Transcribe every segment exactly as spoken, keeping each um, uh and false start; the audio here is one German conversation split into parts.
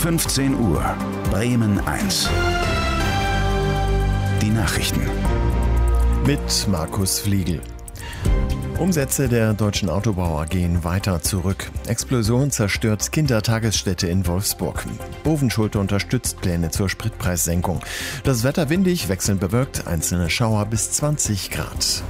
fünfzehn Uhr, Bremen eins. Die Nachrichten. Mit Markus Fliegel. Umsätze der Deutschen Autobauer gehen weiter zurück. Explosion zerstört Kindertagesstätte in Wolfsburg. Bovenschulte unterstützt Pläne zur Spritpreissenkung. Das Wetter windig, wechselnd bewölkt, einzelne Schauer bis zwanzig Grad.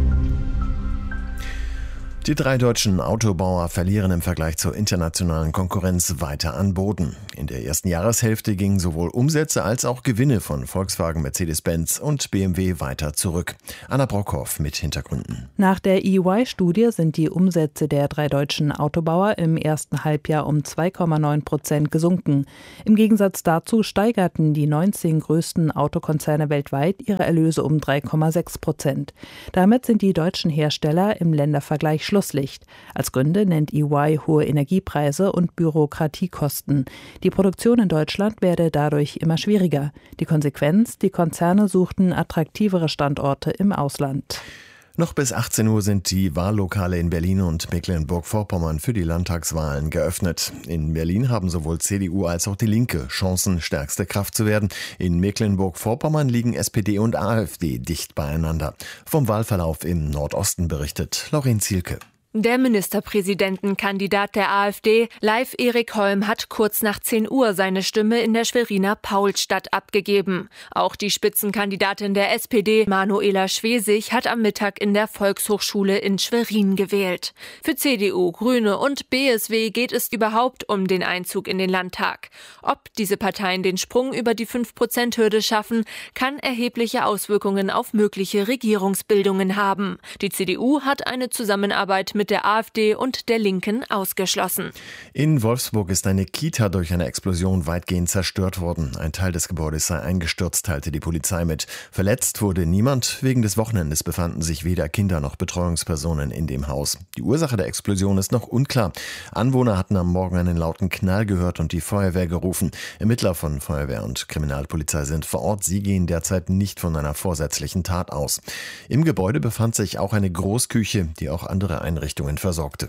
Die drei deutschen Autobauer verlieren im Vergleich zur internationalen Konkurrenz weiter an Boden. In der ersten Jahreshälfte gingen sowohl Umsätze als auch Gewinne von Volkswagen, Mercedes-Benz und B M W weiter zurück. Anna Brockhoff mit Hintergründen. Nach der E Y-Studie sind die Umsätze der drei deutschen Autobauer im ersten Halbjahr um zwei Komma neun Prozent gesunken. Im Gegensatz dazu steigerten die neunzehn größten Autokonzerne weltweit ihre Erlöse um drei Komma sechs Prozent. Damit sind die deutschen Hersteller im Ländervergleich Schlusslicht. Als Gründe nennt E Y hohe Energiepreise und Bürokratiekosten. Die Produktion in Deutschland werde dadurch immer schwieriger. Die Konsequenz: Die Konzerne suchten attraktivere Standorte im Ausland. Noch bis achtzehn Uhr sind die Wahllokale in Berlin und Mecklenburg-Vorpommern für die Landtagswahlen geöffnet. In Berlin haben sowohl C D U als auch die Linke Chancen, stärkste Kraft zu werden. In Mecklenburg-Vorpommern liegen S P D und A f D dicht beieinander. Vom Wahlverlauf im Nordosten berichtet Lauren Zielke. Der Ministerpräsidentenkandidat der A f D, Leif Erik Holm, hat kurz nach zehn Uhr seine Stimme in der Schweriner Paulstadt abgegeben. Auch die Spitzenkandidatin der S P D, Manuela Schwesig, hat am Mittag in der Volkshochschule in Schwerin gewählt. Für C D U, Grüne und B S W geht es überhaupt um den Einzug in den Landtag. Ob diese Parteien den Sprung über die fünf Prozent Hürde schaffen, kann erhebliche Auswirkungen auf mögliche Regierungsbildungen haben. Die C D U hat eine Zusammenarbeit mit mit der A f D und der Linken ausgeschlossen. In Wolfsburg ist eine Kita durch eine Explosion weitgehend zerstört worden. Ein Teil des Gebäudes sei eingestürzt, teilte die Polizei mit. Verletzt wurde niemand. Wegen des Wochenendes befanden sich weder Kinder noch Betreuungspersonen in dem Haus. Die Ursache der Explosion ist noch unklar. Anwohner hatten am Morgen einen lauten Knall gehört und die Feuerwehr gerufen. Ermittler von Feuerwehr und Kriminalpolizei sind vor Ort. Sie gehen derzeit nicht von einer vorsätzlichen Tat aus. Im Gebäude befand sich auch eine Großküche, die auch andere Einrichtungen versorgte.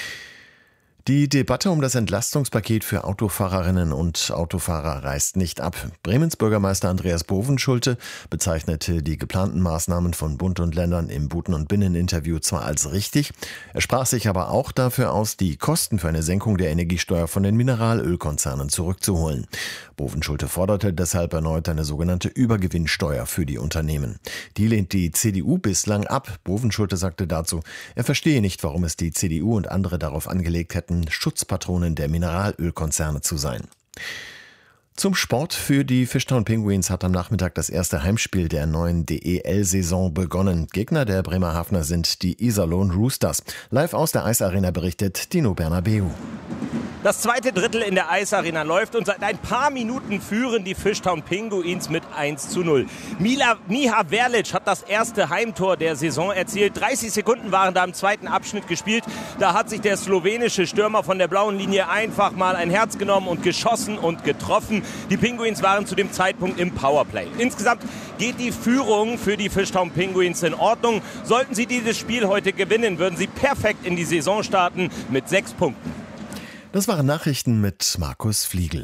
Die Debatte um das Entlastungspaket für Autofahrerinnen und Autofahrer reißt nicht ab. Bremens Bürgermeister Andreas Bovenschulte bezeichnete die geplanten Maßnahmen von Bund und Ländern im Buten- und Binneninterview zwar als richtig, er sprach sich aber auch dafür aus, die Kosten für eine Senkung der Energiesteuer von den Mineralölkonzernen zurückzuholen. Bovenschulte forderte deshalb erneut eine sogenannte Übergewinnsteuer für die Unternehmen. Die lehnt die C D U bislang ab. Bovenschulte sagte dazu, er verstehe nicht, warum es die C D U und andere darauf angelegt hätten, Schutzpatronen der Mineralölkonzerne zu sein. Zum Sport. Für die Fishtown Penguins hat am Nachmittag das erste Heimspiel der neuen D E L-Saison begonnen. Gegner der Bremerhavener sind die Iserlohn Roosters. Live aus der Eisarena berichtet Dino Bernabeu. Das zweite Drittel in der Eisarena läuft und seit ein paar Minuten führen die Fishtown Penguins mit eins zu null. Mila, Miha Verlic hat das erste Heimtor der Saison erzielt. dreißig Sekunden waren da im zweiten Abschnitt gespielt. Da hat sich der slowenische Stürmer von der blauen Linie einfach mal ein Herz genommen und geschossen und getroffen. Die Penguins waren zu dem Zeitpunkt im Powerplay. Insgesamt geht die Führung für die Fishtown Penguins in Ordnung. Sollten sie dieses Spiel heute gewinnen, würden sie perfekt in die Saison starten mit sechs Punkten. Das waren Nachrichten mit Markus Fliegel.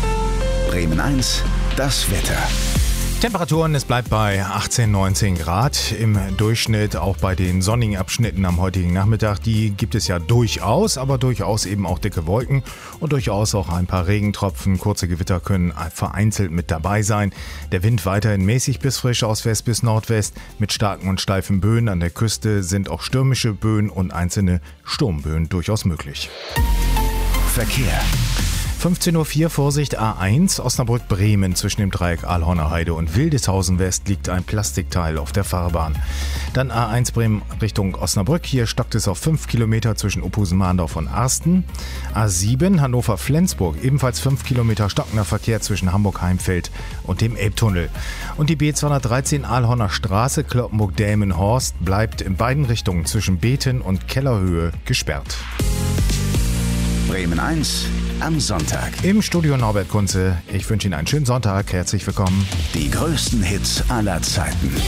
Bremen eins, das Wetter. Temperaturen, es bleibt bei achtzehn, neunzehn Grad im Durchschnitt, auch bei den sonnigen Abschnitten am heutigen Nachmittag. Die gibt es ja durchaus, aber durchaus eben auch dicke Wolken und durchaus auch ein paar Regentropfen. Kurze Gewitter können vereinzelt mit dabei sein. Der Wind weiterhin mäßig bis frisch aus West bis Nordwest mit starken und steifen Böen. An der Küste sind auch stürmische Böen und einzelne Sturmböen durchaus möglich. Verkehr. fünfzehn Uhr vier, Vorsicht, A eins, Osnabrück-Bremen. Zwischen dem Dreieck Aalhorner Heide und Wildeshausen West liegt ein Plastikteil auf der Fahrbahn. Dann A eins Bremen Richtung Osnabrück. Hier stockt es auf fünf Kilometer zwischen Uphusen-Mahndorf und Arsten. A sieben Hannover-Flensburg. Ebenfalls fünf Kilometer stockender Verkehr zwischen Hamburg-Heimfeld und dem Elbtunnel. Und die B zweihundertdreizehn Aalhorner Straße Cloppenburg-Delmenhorst bleibt in beiden Richtungen zwischen Beten und Kellerhöhe gesperrt. Bremen eins am Sonntag. Im Studio Norbert Kunze. Ich wünsche Ihnen einen schönen Sonntag. Herzlich willkommen. Die größten Hits aller Zeiten.